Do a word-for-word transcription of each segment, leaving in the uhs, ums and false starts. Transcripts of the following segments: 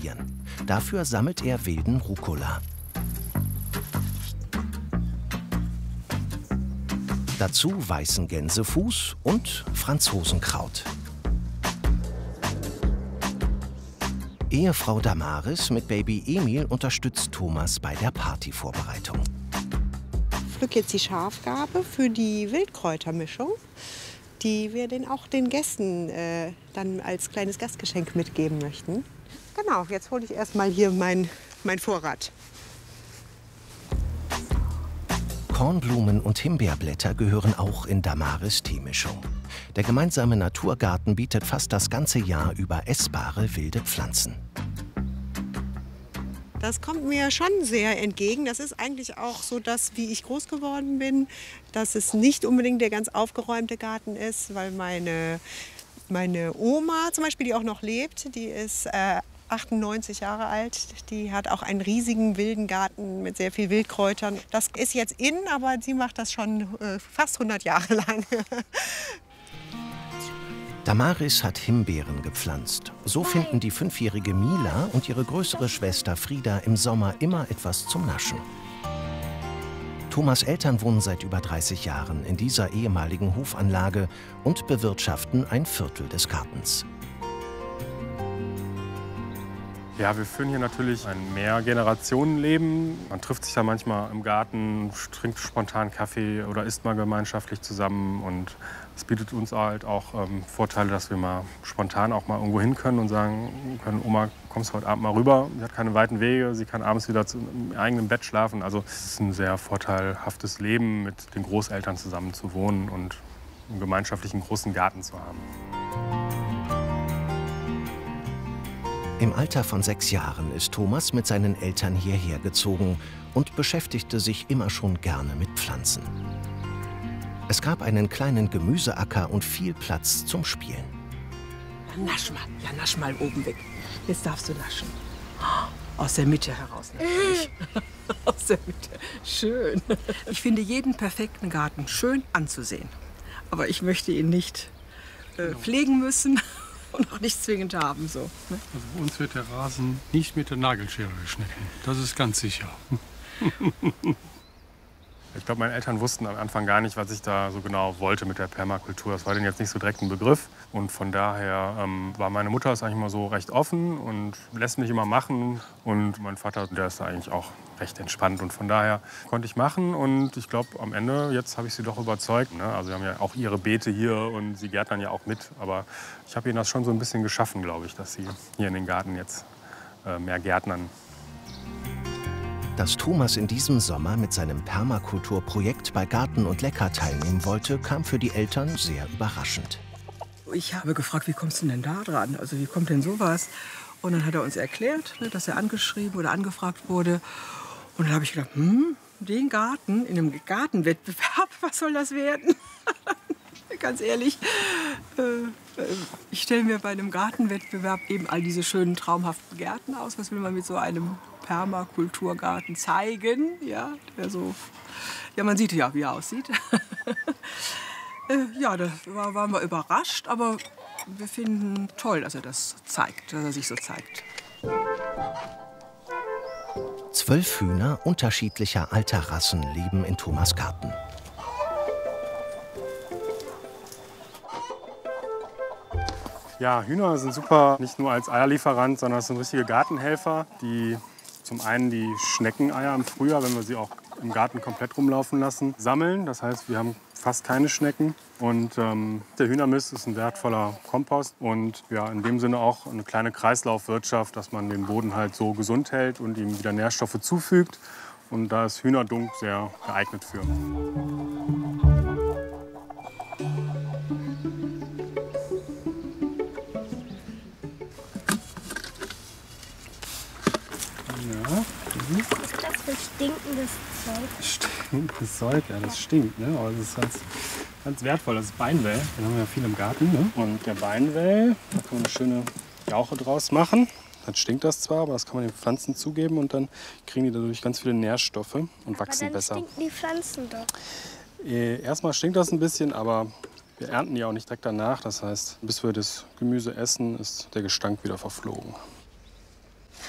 kultivieren. Dafür sammelt er wilden Rucola. Dazu weißen Gänsefuß und Franzosenkraut. Ehefrau Damaris mit Baby Emil unterstützt Thomas bei der Partyvorbereitung. Ich pflücke jetzt die Schafgarbe für die Wildkräutermischung, die wir den auch den Gästen äh, dann als kleines Gastgeschenk mitgeben möchten. Genau, jetzt hole ich erstmal hier mein, mein Vorrat. Kornblumen und Himbeerblätter gehören auch in Damaris' Teemischung. Der gemeinsame Naturgarten bietet fast das ganze Jahr über essbare wilde Pflanzen. Das kommt mir schon sehr entgegen. Das ist eigentlich auch so das, wie ich groß geworden bin, dass es nicht unbedingt der ganz aufgeräumte Garten ist, weil meine, meine Oma zum Beispiel, die auch noch lebt, die ist äh, achtundneunzig Jahre alt, die hat auch einen riesigen wilden Garten mit sehr viel Wildkräutern. Das ist jetzt in, aber sie macht das schon äh, fast hundert Jahre lang. Damaris hat Himbeeren gepflanzt. So finden die fünfjährige Mila und ihre größere Schwester Frieda im Sommer immer etwas zum Naschen. Thomas' Eltern wohnen seit über dreißig Jahren in dieser ehemaligen Hofanlage und bewirtschaften ein Viertel des Gartens. Ja, wir führen hier natürlich ein Mehrgenerationenleben. Man trifft sich da manchmal im Garten, trinkt spontan Kaffee oder isst mal gemeinschaftlich zusammen. Und es bietet uns halt auch ähm, Vorteile, dass wir mal spontan auch mal irgendwo hin können und sagen können, Oma, kommst du heute Abend mal rüber? Sie hat keine weiten Wege, sie kann abends wieder zu, im eigenen Bett schlafen. Also es ist ein sehr vorteilhaftes Leben, mit den Großeltern zusammen zu wohnen und einen gemeinschaftlichen großen Garten zu haben. Im Alter von sechs Jahren ist Thomas mit seinen Eltern hierher gezogen und beschäftigte sich immer schon gerne mit Pflanzen. Es gab einen kleinen Gemüseacker und viel Platz zum Spielen. Nasch mal, ja, nasch mal oben weg. Jetzt darfst du naschen. Aus der Mitte heraus natürlich. Aus der Mitte. Schön. Ich finde jeden perfekten Garten schön anzusehen. Aber ich möchte ihn nicht äh, pflegen müssen. Und auch nicht zwingend haben. So, ne? Also bei uns wird der Rasen nicht mit der Nagelschere geschnitten. Das ist ganz sicher. Ich glaube, meine Eltern wussten am Anfang gar nicht, was ich da so genau wollte mit der Permakultur. Das war denen jetzt nicht so direkt ein Begriff. Und von daher ähm, war meine Mutter ist eigentlich immer so recht offen und lässt mich immer machen. Und mein Vater, der ist da eigentlich auch recht entspannt. Und von daher konnte ich machen. Und ich glaube, am Ende, jetzt habe ich sie doch überzeugt. Ne? Also sie haben ja auch ihre Beete hier und sie gärtnern ja auch mit. Aber ich habe ihnen das schon so ein bisschen geschaffen, glaube ich, dass sie hier in den Garten jetzt äh, mehr gärtnern. Dass Thomas in diesem Sommer mit seinem Permakulturprojekt bei Garten und Lecker teilnehmen wollte, kam für die Eltern sehr überraschend. Ich habe gefragt, wie kommst du denn da dran? Also wie kommt denn sowas? Und dann hat er uns erklärt, dass er angeschrieben oder angefragt wurde. Und dann habe ich gedacht, hm, den Garten in einem Gartenwettbewerb, was soll das werden? Ganz ehrlich, äh, ich stelle mir bei einem Gartenwettbewerb eben all diese schönen, traumhaften Gärten aus. Was will man mit so einem Permakulturgarten zeigen? Ja, der so, ja, man sieht ja, wie er aussieht. äh, ja, da war, waren wir überrascht, aber wir finden toll, dass er das zeigt, dass er sich so zeigt. Zwölf Hühner unterschiedlicher alter Rassen leben in Thomas' Garten. Ja, Hühner sind super, nicht nur als Eierlieferant, sondern es sind richtige Gartenhelfer, die zum einen die Schneckeneier im Frühjahr, wenn wir sie auch im Garten komplett rumlaufen lassen, sammeln. Das heißt, wir haben fast keine Schnecken. Und ähm, der Hühnermist ist ein wertvoller Kompost und ja, in dem Sinne auch eine kleine Kreislaufwirtschaft, dass man den Boden halt so gesund hält und ihm wieder Nährstoffe zufügt. Und da ist Hühnerdung sehr geeignet für. Was ist das für stinkendes Zeug? Stinkendes Zeug, ja, das stinkt, ne? Aber das ist ganz, ganz wertvoll. Das ist Beinwell, den haben wir ja viel im Garten. Ne? Und der Beinwell, da kann man eine schöne Jauche draus machen. Dann stinkt das zwar, aber das kann man den Pflanzen zugeben und dann kriegen die dadurch ganz viele Nährstoffe und wachsen aber dann besser. Stinken die Pflanzen doch. Äh, erstmal stinkt das ein bisschen, aber wir ernten die auch nicht direkt danach. Das heißt, bis wir das Gemüse essen, ist der Gestank wieder verflogen.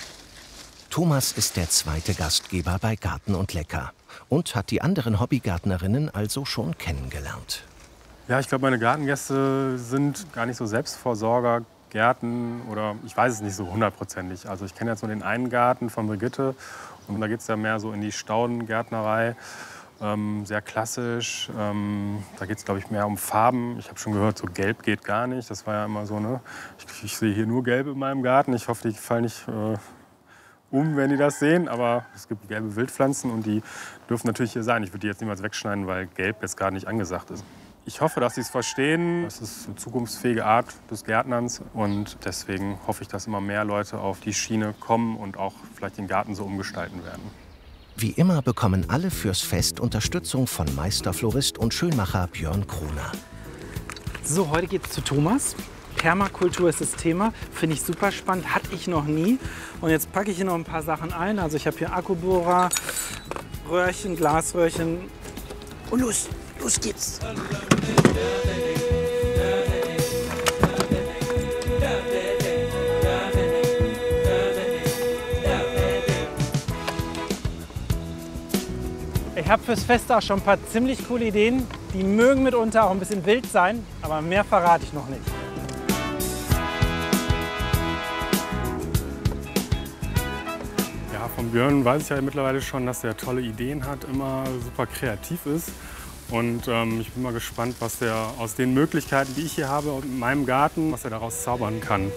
Thomas ist der zweite Gastgeber bei Garten und Lecker und hat die anderen Hobbygärtnerinnen also schon kennengelernt. Ja, ich glaube, meine Gartengäste sind gar nicht so Selbstversorger, Gärten oder ich weiß es nicht so hundertprozentig. Also ich kenne jetzt nur den einen Garten von Brigitte und da geht es ja mehr so in die Staudengärtnerei. Ähm, sehr klassisch. Ähm, da geht es, glaube ich, mehr um Farben. Ich habe schon gehört, so gelb geht gar nicht. Das war ja immer so, ne? Ich, ich sehe hier nur gelb in meinem Garten. Ich hoffe, die fallen nicht äh, um, wenn die das sehen. Aber es gibt gelbe Wildpflanzen und die dürfen natürlich hier sein. Ich würde die jetzt niemals wegschneiden, weil gelb jetzt gar nicht angesagt ist. Ich hoffe, dass sie es verstehen. Es ist eine zukunftsfähige Art des Gärtnerns. Und deswegen hoffe ich, dass immer mehr Leute auf die Schiene kommen und auch vielleicht den Garten so umgestalten werden. Wie immer bekommen alle fürs Fest Unterstützung von Meisterflorist und Schönmacher Björn Kroner. So, heute geht es zu Thomas. Permakultur ist das Thema. Finde ich super spannend. Hatte ich noch nie. Und jetzt packe ich hier noch ein paar Sachen ein. Also ich habe hier Akkubohrer, Röhrchen, Glasröhrchen. Und los, los geht's. Ich habe fürs Fest auch schon ein paar ziemlich coole Ideen. Die mögen mitunter auch ein bisschen wild sein, aber mehr verrate ich noch nicht. Ja, von Björn weiß ich ja mittlerweile schon, dass er tolle Ideen hat, immer super kreativ ist. Und ähm, ich bin mal gespannt, was er aus den Möglichkeiten, die ich hier habe und in meinem Garten, was er daraus zaubern kann.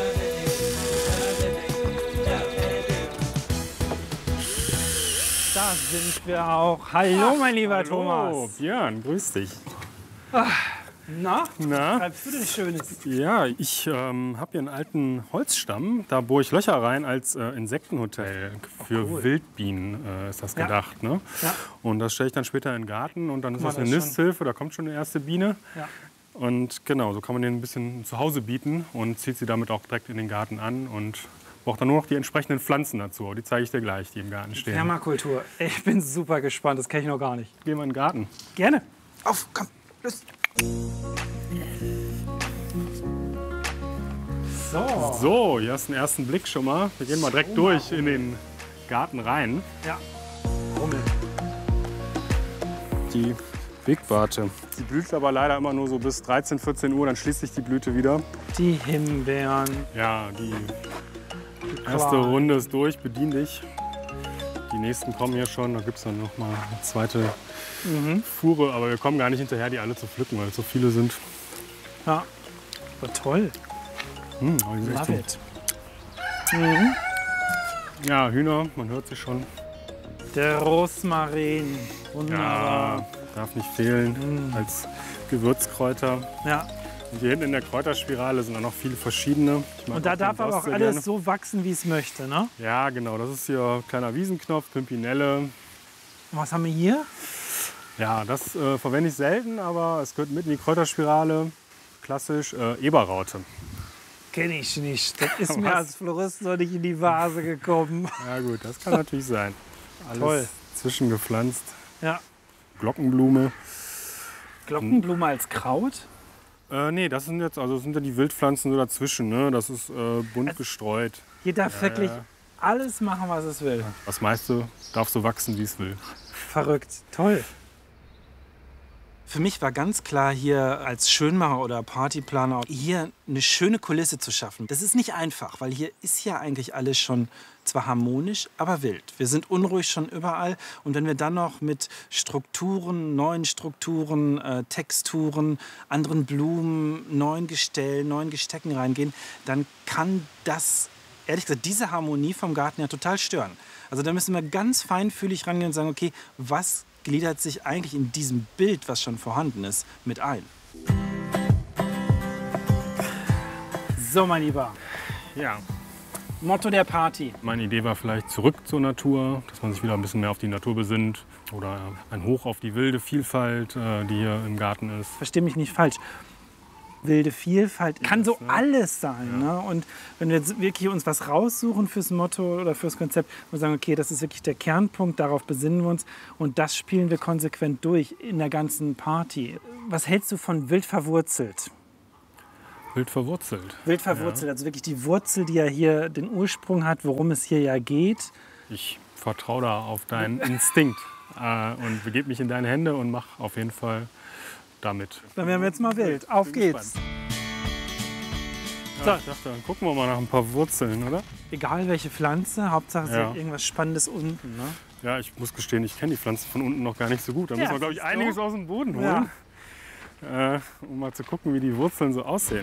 Da sind wir auch. Hallo, mein lieber Hallo, Thomas. Björn, grüß dich. Ach, na, Na? was treibst du denn Schönes? Ja, ich ähm, habe hier einen alten Holzstamm. Da bohre ich Löcher rein als äh, Insektenhotel. Für Oh, cool. Wildbienen äh, ist das Ja. gedacht. Ne? Ja. Und das stelle ich dann später in den Garten und dann ist Guck das mal, eine das ist schon- Nisthilfe. Da kommt schon eine erste Biene. Ja. Und genau, so kann man den ein bisschen zu Hause bieten und zieht sie damit auch direkt in den Garten an und braucht dann nur noch die entsprechenden Pflanzen dazu. Die zeige ich dir gleich, die im Garten stehen. Permakultur. Ich bin super gespannt. Das kenne ich noch gar nicht. Gehen wir in den Garten. Gerne. Auf, komm, los. So. So, hier hast du einen ersten Blick schon mal. Wir gehen mal direkt durch in den Garten rein. Ja. Rummel. Die Wegwarte. Sie blüht aber leider immer nur so bis dreizehn, vierzehn Uhr, dann schließt sich die Blüte wieder. Die Himbeeren. Ja, die erste Runde ist durch, bedien dich. Die nächsten kommen hier schon, da gibt es dann noch mal eine zweite Mhm. Fuhre, aber wir kommen gar nicht hinterher, die alle zu pflücken, weil es so viele sind. Ja. Aber toll. Hm, aber die sind echt Love so- it. Mhm. Ja, Hühner, man hört sie schon. Der Rosmarin. Ja, Wunderbar. darf nicht fehlen als Gewürzkräuter. Ja. Und hier hinten in der Kräuterspirale sind auch noch viele verschiedene. Ich mag Und da den darf aber Dost auch sehr alles gerne. so wachsen, wie es möchte, ne? Ja, genau. Das ist hier ein kleiner Wiesenknopf, Pimpinelle. Und was haben wir hier? Ja, das äh, verwende ich selten, aber es gehört mit in die Kräuterspirale. Klassisch äh, Eberraute. Kenne ich nicht. Das ist mir Was? als Florist noch nicht in die Vase gekommen. Ja gut, das kann natürlich sein. Alles Toll. zwischengepflanzt. Ja. Glockenblume. Glockenblume als Kraut? Äh, nee, das sind jetzt also das sind ja die Wildpflanzen so dazwischen. Ne? Das ist äh, bunt gestreut. Hier darf wirklich ja. alles machen, was es will. Das meiste darf so wachsen, wie es will. Verrückt. Toll. Für mich war ganz klar, hier als Schönmacher oder Partyplaner hier eine schöne Kulisse zu schaffen. Das ist nicht einfach, weil hier ist ja eigentlich alles schon zwar harmonisch, aber wild. Wir sind unruhig schon überall. Und wenn wir dann noch mit Strukturen, neuen Strukturen, äh, Texturen, anderen Blumen, neuen Gestellen, neuen Gestecken reingehen, dann kann das, ehrlich gesagt, diese Harmonie vom Garten ja total stören. Also da müssen wir ganz feinfühlig rangehen und sagen, okay, was gliedert sich eigentlich in diesem Bild, was schon vorhanden ist, mit ein. So, mein Lieber, Ja. Motto der Party. Meine Idee war vielleicht zurück zur Natur, dass man sich wieder ein bisschen mehr auf die Natur besinnt. Oder ein Hoch auf die wilde Vielfalt, äh, die hier im Garten ist. Versteh mich nicht falsch. Wilde Vielfalt kann so alles sein. Ne? Und wenn wir jetzt wirklich uns was raussuchen fürs Motto oder fürs Konzept und sagen, okay, das ist wirklich der Kernpunkt, darauf besinnen wir uns und das spielen wir konsequent durch in der ganzen Party. Was hältst du von wild verwurzelt? Wild verwurzelt. Wild verwurzelt, ja. Also wirklich die Wurzel, die ja hier den Ursprung hat, worum es hier ja geht. Ich vertraue da auf deinen Instinkt äh, und begebe mich in deine Hände und mache auf jeden Fall damit. Dann werden wir jetzt mal wild. Auf Bin geht's. Ja, ich dachte, dann gucken wir mal nach ein paar Wurzeln, oder? Egal welche Pflanze, Hauptsache es Ja. ist irgendwas Spannendes unten. Ne? Ja, ich muss gestehen, ich kenne die Pflanzen von unten noch gar nicht so gut. Da Ja, müssen wir, glaube ich, siehst du? einiges aus dem Boden holen, äh, um mal zu gucken, wie die Wurzeln so aussehen.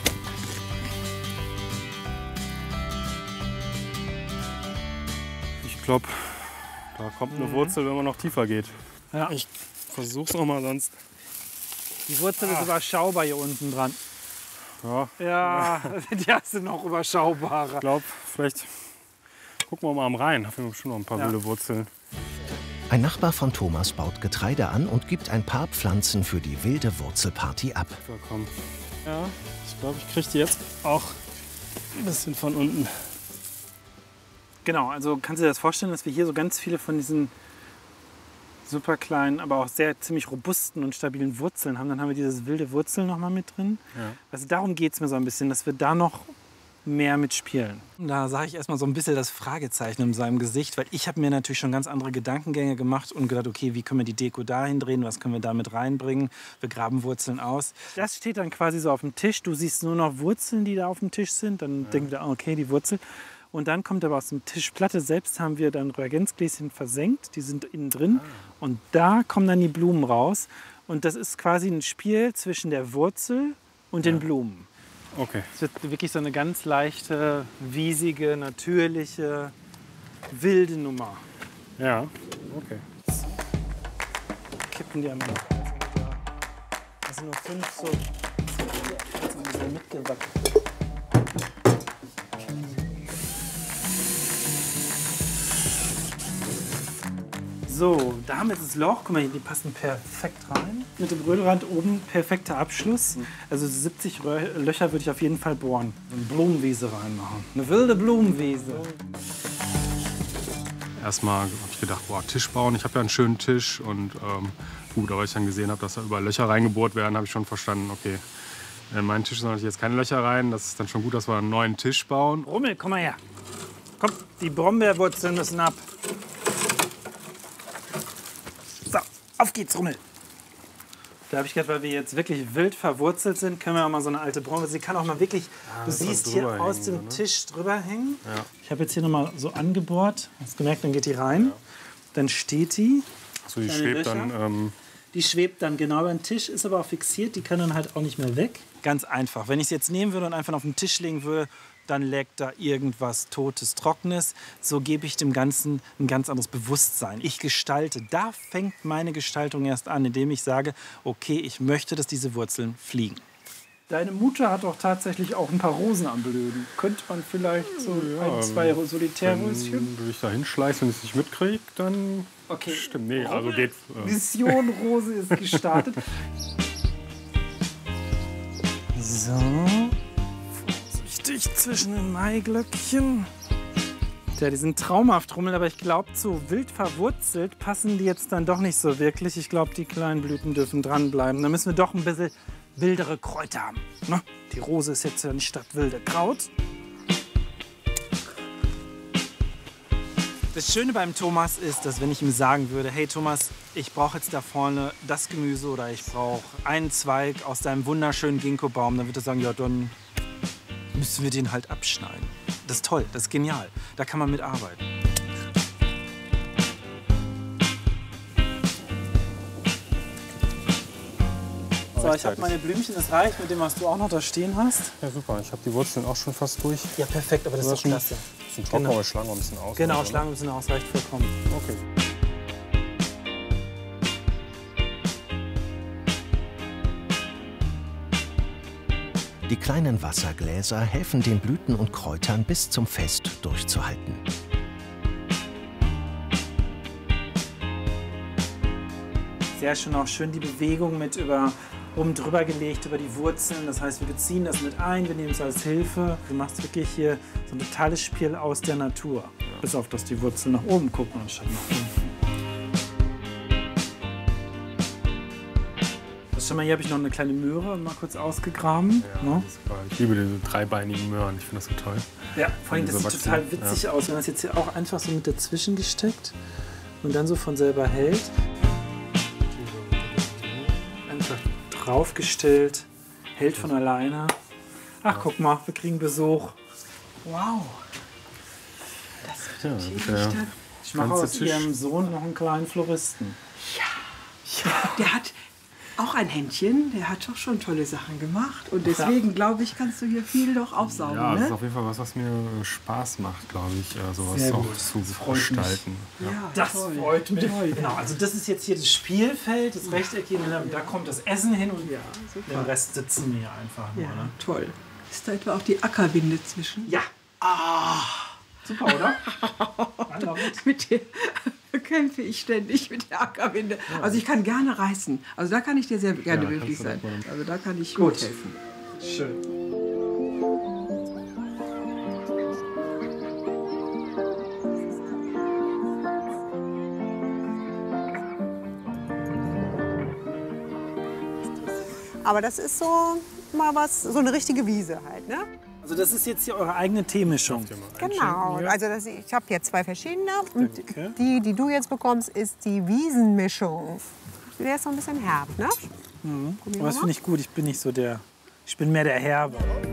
Ich glaube, da kommt eine Mhm. Wurzel, wenn man noch tiefer geht. Ja. Ich versuch's noch mal sonst. Die Wurzel ist überschaubar hier unten dran. Ja, Ja, die hast du noch überschaubarer. ich glaube, vielleicht gucken wir mal am Rhein. Da haben wir bestimmt noch ein paar Ja. wilde Wurzeln. Ein Nachbar von Thomas baut Getreide an und gibt ein paar Pflanzen für die wilde Wurzelparty ab. So, komm. Ja, ich glaube, ich kriege die jetzt auch ein bisschen von unten. Genau, also kannst du dir das vorstellen, dass wir hier so ganz viele von diesen super kleinen, aber auch sehr ziemlich robusten und stabilen Wurzeln haben. Dann haben wir dieses wilde Wurzel noch mal mit drin. Ja. Also darum geht es mir so ein bisschen, dass wir da noch mehr mitspielen. Da sage ich erstmal so ein bisschen das Fragezeichen in seinem Gesicht, weil ich habe mir natürlich schon ganz andere Gedankengänge gemacht und gedacht, okay, wie können wir die Deko dahin drehen, was können wir da mit reinbringen, wir graben Wurzeln aus. Das steht dann quasi so auf dem Tisch, du siehst nur noch Wurzeln, die da auf dem Tisch sind, dann ja. denken wir, okay, die Wurzel. Und dann kommt aber aus dem Tischplatte selbst haben wir dann Reagenzgläschen versenkt, die sind innen drin ah. und da kommen dann die Blumen raus und das ist quasi ein Spiel zwischen der Wurzel und ja. den Blumen. Okay. Es wird wirklich so eine ganz leichte, wiesige, natürliche, wilde Nummer. Ja, okay. Kippen die einmal noch. Das sind nur fünf so. Das sind mitgewachsen. So, da haben wir jetzt das Loch. Guck mal, die passen perfekt rein. Mit dem Rödelrand oben perfekter Abschluss. Also siebzig Rö- Löcher würde ich auf jeden Fall bohren. Eine Blumenwiese reinmachen. Eine wilde Blumenwiese. Erstmal habe ich gedacht, boah, Tisch bauen. Ich habe ja einen schönen Tisch. Und ähm, gut, aber als ich dann gesehen habe, dass da überall Löcher reingebohrt werden, habe ich schon verstanden, okay, in meinen Tisch sollen jetzt keine Löcher rein. Das ist dann schon gut, dass wir einen neuen Tisch bauen. Rummel, komm mal her. Komm, die Brombeerwurzeln müssen ab. So, auf geht's, Rummel. Da habe ich gedacht, weil wir jetzt wirklich wild verwurzelt sind, können wir auch mal so eine alte Brombeere. Sie kann auch mal wirklich, ja, du siehst hier aus dem ne? Tisch drüber hängen. Ja. Ich habe jetzt hier nochmal so angebohrt. Hast du gemerkt, dann geht die rein. Ja. Dann steht die. Achso, die schwebt Löcher. dann. Ähm die schwebt dann genau über den Tisch, ist aber auch fixiert. Die kann dann halt auch nicht mehr weg. Ganz einfach. Wenn ich es jetzt nehmen würde und einfach auf den Tisch legen würde, dann leckt da irgendwas Totes, Trockenes. So gebe ich dem Ganzen ein ganz anderes Bewusstsein. Ich gestalte. Da fängt meine Gestaltung erst an, indem ich sage, okay, ich möchte, dass diese Wurzeln fliegen. Deine Mutter hat doch tatsächlich auch ein paar Rosen am Blöden. Könnte man vielleicht so ja, ein, zwei Solitärröschen? Wenn ich da hinschleiße und es nicht mitkriege, dann okay. Stimmt. Nee, also geht. Äh. Mission Rose ist gestartet. So. Vorsichtig zwischen den Maiglöckchen. Ja, die sind traumhaft, Rummel, aber ich glaube, zu wild verwurzelt passen die jetzt dann doch nicht so wirklich. Ich glaube, die kleinen Blüten dürfen dranbleiben. Da müssen wir doch ein bisschen wildere Kräuter haben. Ne? Die Rose ist jetzt ja nicht das wilde Kraut. Das Schöne beim Thomas ist, dass wenn ich ihm sagen würde, hey Thomas, ich brauche jetzt da vorne das Gemüse oder ich brauche einen Zweig aus deinem wunderschönen Ginkgo-Baum, dann würde er sagen, ja, dann müssen wir den halt abschneiden. Das ist toll, das ist genial. Da kann man mitarbeiten. So, ich habe meine Blümchen, das reicht mit dem, was du auch noch da stehen hast. Ja, super. Ich habe die Wurzeln auch schon fast durch. Ja, perfekt, aber das ist doch klasse. Ein bisschen trocken, Genau. aber schlagen wir ein bisschen aus. Genau, oder? schlagen wir ein bisschen aus, reicht vollkommen. Okay. Die kleinen Wassergläser helfen den Blüten und Kräutern bis zum Fest durchzuhalten. Sehr schön, auch schön die Bewegung mit über, oben drüber gelegt, über die Wurzeln. Das heißt, wir beziehen das mit ein, wir nehmen es als Hilfe. Du machst wirklich hier so ein totales Spiel aus der Natur. Bis auf, dass die Wurzeln nach oben gucken anstatt nach unten. Das Schau mal, hier habe ich noch eine kleine Möhre mal kurz ausgegraben. Ja, Ne? das ist toll. Ich liebe diese dreibeinigen Möhren, ich finde das so toll. Ja, vor allem, das Diese sieht Wachsen, total witzig ja. aus, wenn das jetzt hier auch einfach so mit dazwischen gesteckt und dann so von selber hält. Einfach draufgestellt, hält von alleine. Ach, guck mal, wir kriegen Besuch. Wow. Das Ja, wird der Ich mache ganze aus Tisch. ihrem Sohn noch einen kleinen Floristen. Ja, der hat auch ein Händchen, der hat doch schon tolle Sachen gemacht. Und deswegen, glaube ich, kannst du hier viel doch aufsaugen. Ja, das ist Ne? auf jeden Fall was, was mir äh, Spaß macht, glaube ich, äh, sowas Sehr auch gut. zu freut mich. gestalten. Ja. Ja, Das toll. freut mich. Toll. Genau, also das ist jetzt hier das Spielfeld, das Rechteckige, und da kommt das Essen hin und Ja, den super. Rest sitzen wir hier einfach nur. Ja, Ne? toll. Ist da etwa auch die Ackerwinde zwischen? Ja. Ah. Super, oder? I love it. Mit der kämpfe ich ständig mit der Ackerwinde. Also ich kann gerne reißen. Also da kann ich dir sehr gerne Ja, behilflich kannst du sein. das Also da kann ich Gut. mithelfen. Schön. Aber das ist so mal was, so eine richtige Wiese halt, ne? Also das ist jetzt hier eure eigene Teemischung. Genau. Also das, ich habe jetzt zwei verschiedene und Danke. die, die du jetzt bekommst, ist die Wiesenmischung. Der ist so ein bisschen herb, ne? Mhm. Probieren wir Aber das mal. finde ich gut. Ich bin nicht so der. Ich bin mehr der Herbe.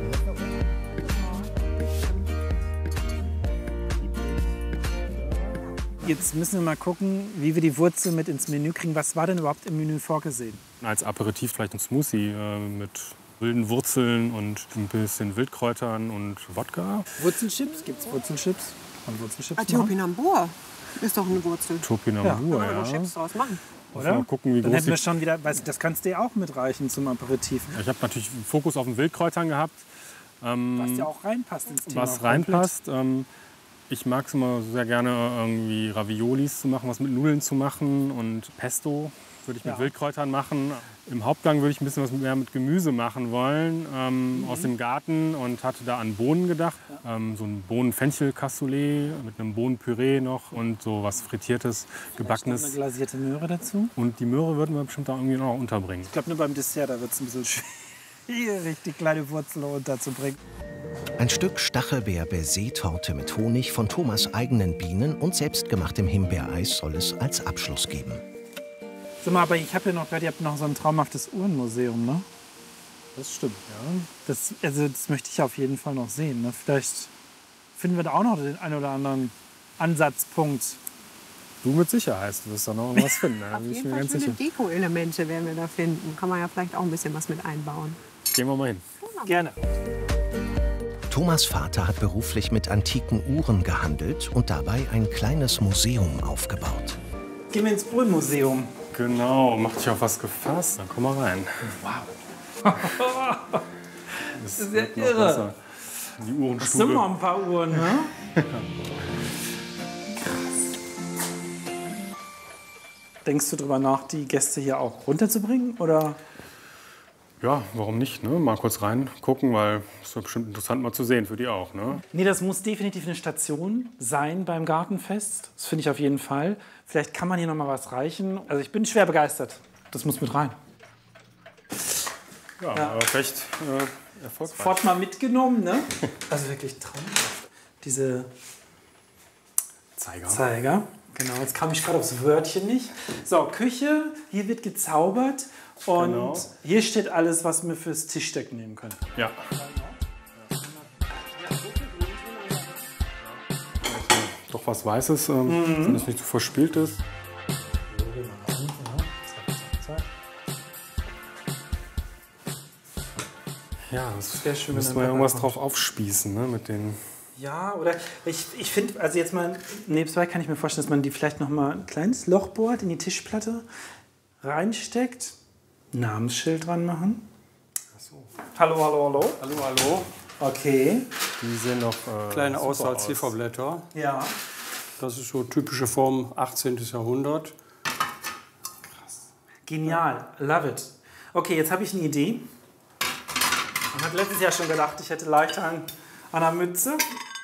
Jetzt müssen wir mal gucken, wie wir die Wurzel mit ins Menü kriegen. Was war denn überhaupt im Menü vorgesehen? Als Aperitif vielleicht ein Smoothie äh, mit wilden Wurzeln und ein bisschen Wildkräutern und Wodka. Wurzelchips? Gibt es Wurzelchips? Kann man Wurzelchips Ah, machen? Topinambur ist doch eine Wurzel. Topinambur, Kann ja. man doch Chips draus machen. Muss mal gucken, wie Dann groß hätten wir die... schon wieder, weißt du, das kannst du ja auch mitreichen zum Aperitif. Ich habe natürlich Fokus auf den Wildkräutern gehabt. Ähm, Was ja auch reinpasst ins Thema. was reinpasst. Ähm, ich mag es immer sehr gerne, irgendwie Raviolis zu machen, was mit Nudeln zu machen. Und Pesto würde ich mit Ja. Wildkräutern machen. Im Hauptgang würde ich ein bisschen was mehr mit Gemüse machen wollen, ähm, Mhm. aus dem Garten. Und hatte da an Bohnen gedacht. Ähm, so ein Bohnen-Fenchel-Cassoulet mit einem Bohnenpüree noch und so was Frittiertes, Eine Gebackenes. glasierte Möhre dazu. Und die Möhre würden wir bestimmt da irgendwie noch unterbringen. Ich glaube, nur beim Dessert, da wird es ein bisschen schwierig, die kleine Wurzel unterzubringen. Ein Stück Stachelbeer-Baiser-Torte mit Honig von Thomas' eigenen Bienen und selbstgemachtem Himbeereis soll es als Abschluss geben. Sag mal, aber ich habe ja noch gehört, ihr habt noch so ein traumhaftes Uhrenmuseum, ne? Das stimmt, ja. Das, also das möchte ich auf jeden Fall noch sehen. Ne? Vielleicht finden wir da auch noch den einen oder anderen Ansatzpunkt. Du mit Sicherheit, du wirst da noch irgendwas finden. Da Auf bin ich jeden mir Fall ganz schöne sicher. Deko-Elemente werden wir da finden. Kann man ja vielleicht auch ein bisschen was mit einbauen. Gehen wir mal hin. Gerne. Thomas' Vater hat beruflich mit antiken Uhren gehandelt und dabei ein kleines Museum aufgebaut. Gehen wir ins Uhrenmuseum. Genau, macht dich auf was gefasst. Dann komm mal rein. Wow. Das ist ja wird noch irre. besser. Die Das sind Uhrenstube. noch ein paar Uhren, ne? Denkst du darüber nach, die Gäste hier auch runterzubringen? Oder? Ja, warum nicht? Ne? Mal kurz reingucken, weil es ist ja bestimmt interessant mal zu sehen für die auch. Ne? Nee, das muss definitiv eine Station sein beim Gartenfest. Das finde ich auf jeden Fall. Vielleicht kann man hier noch mal was reichen. Also ich bin schwer begeistert. Das muss mit rein. Ja, Ja. aber recht äh, erfolgreich. Sofort mal mitgenommen, ne? Also wirklich traumhaft. Diese Zeiger. Zeiger. Genau, jetzt kam ich gerade aufs Wörtchen nicht. So, Küche, hier wird gezaubert. Und Genau. hier steht alles, was wir fürs Tischdecken nehmen können. Ja. Doch was Weißes, ähm, wenn es nicht zu verspielt ist. Ja, das Wäre schön, wenn müssen dann wir ja Papa irgendwas kommt. drauf aufspießen, ne, mit den... Ja, oder ich, ich finde, also jetzt mal nebenbei kann ich mir vorstellen, dass man die vielleicht noch mal ein kleines Loch bohrt in die Tischplatte, reinsteckt, Namensschild dran machen. Ach so. Hallo, hallo, hallo. Hallo, hallo. Okay. Die sehen noch äh, Kleine super Auswahl aus. Zifferblätter. Ja. Das ist so typische Form achtzehnten. Jahrhundert. Genial. Love it. Okay, jetzt habe ich eine Idee. Ich habe letztes Jahr schon gedacht, ich hätte leicht an, an der Mütze.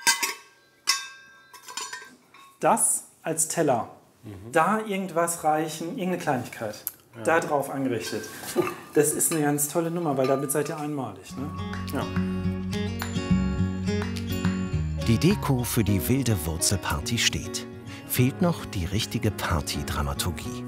Das als Teller. Da irgendwas reichen, irgendeine Kleinigkeit. Da drauf angerichtet. Das ist eine ganz tolle Nummer, weil damit seid ihr einmalig, ne? Ja. Die Deko für die wilde Wurzelparty steht. Fehlt noch die richtige Party-Dramaturgie.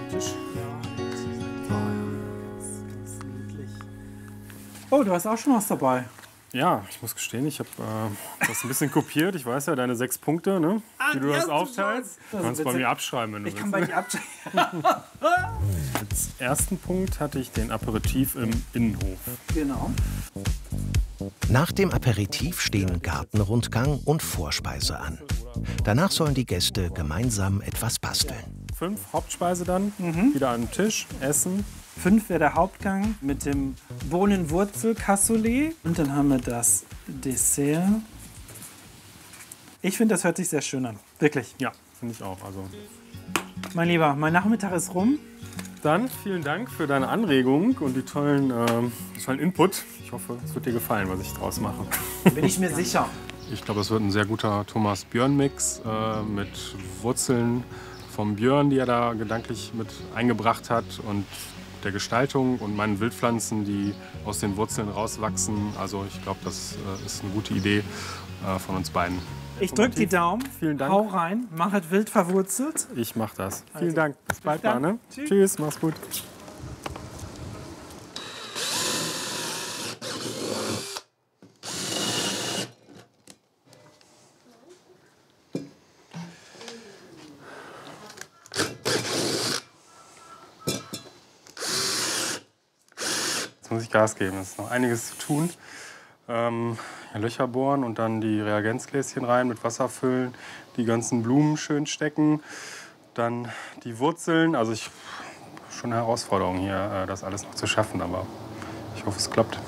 Oh, du hast auch schon was dabei. Ja, ich muss gestehen, ich habe äh, das ein bisschen kopiert. Ich weiß ja, deine sechs Punkte, ne? Wie du das aufteilst. Du kannst bei mir abschreiben, wenn du Ich willst. kann bei dir abschreiben. Als ersten Punkt hatte ich den Aperitif im Innenhof. Genau. Nach dem Aperitif stehen Gartenrundgang und Vorspeise an. Danach sollen die Gäste gemeinsam etwas basteln. Fünf Hauptspeise dann, wieder an den Tisch, essen. Fünf wäre der Hauptgang mit dem Bohnenwurzel-Cassoulet. Und dann haben wir das Dessert. Ich finde, das hört sich sehr schön an. Wirklich. Ja, finde ich auch. Also. Mein Lieber, mein Nachmittag ist rum. Dann vielen Dank für deine Anregung und die tollen, ähm, tollen Input. Ich hoffe, es wird dir gefallen, was ich draus mache. Bin ich mir sicher. Ich glaube, es wird ein sehr guter Thomas-Björn-Mix äh, mit Wurzeln vom Björn, die er da gedanklich mit eingebracht hat, und der Gestaltung und meinen Wildpflanzen, die aus den Wurzeln rauswachsen. Also ich glaube, das äh, ist eine gute Idee äh, von uns beiden. Ich drücke die Daumen. Vielen Dank. Hau rein, mach es wild verwurzelt. Ich mach das. Vielen Dank. Bis bald, dann. mal, ne? Tschüss. Tschüss, mach's gut. Jetzt muss ich Gas geben. Es ist noch einiges zu tun. Ähm, ja, Löcher bohren und dann die Reagenzgläschen rein, mit Wasser füllen, die ganzen Blumen schön stecken, dann die Wurzeln. Also ich schon eine Herausforderung hier, das alles noch zu schaffen, aber ich hoffe, es klappt.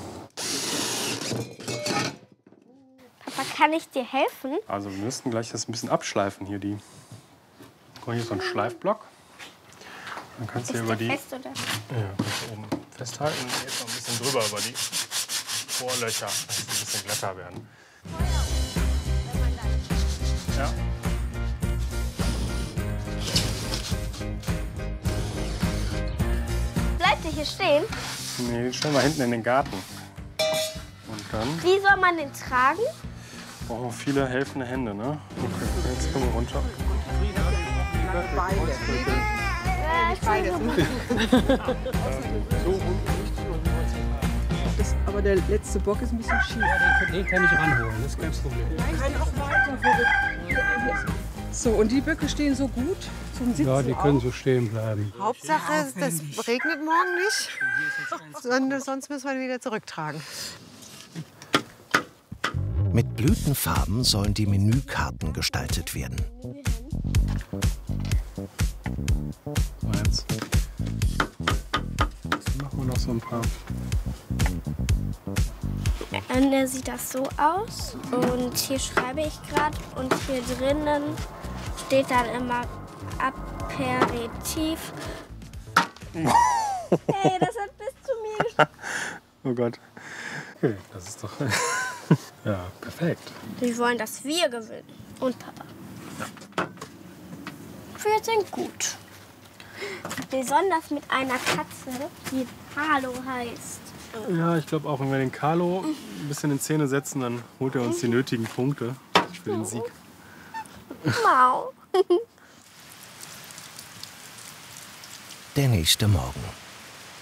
Papa, kann ich dir helfen? Also wir müssten gleich das ein bisschen abschleifen hier. Die. Guck mal, hier ist so ein Schleifblock. Dann kannst du hier Ist über der die. fest, oder? Ja, kannst du oben festhalten und jetzt noch ein bisschen drüber über die Vorlöcher, dass sie ein bisschen glatter werden. Ja. Bleibt ihr hier stehen? Nee, den stellen wir hinten in den Garten. Und dann Wie soll man den tragen? brauchen wir viele helfende Hände, ne? Okay, jetzt können wir runter. Ja, ich weiß nicht. Das, aber der letzte Bock ist ein bisschen schief. Den kann ich ranholen, das ist kein Problem. Kann auch weiter. So, und die Böcke stehen so gut zum Sitzen. Ja, die können so stehen bleiben. Hauptsache, das regnet morgen nicht, sondern sonst müssen wir ihn wieder zurücktragen. Mit Blütenfarben sollen die Menükarten gestaltet werden. Jetzt machen wir noch so ein paar. Ende sieht das so aus. Und hier schreibe ich gerade. Und hier drinnen steht dann immer Aperitif. Hey, das hat bis zu mir gesprochen. Oh Gott. Okay, das ist doch. Ja, perfekt. Die wollen, dass wir gewinnen. Und Papa. Wir sind gut. Besonders mit einer Katze, die Carlo heißt. Ja, ich glaube auch, wenn wir den Carlo ein bisschen in Szene setzen, dann holt er uns die nötigen Punkte für den Sieg. Mau. Der nächste Morgen.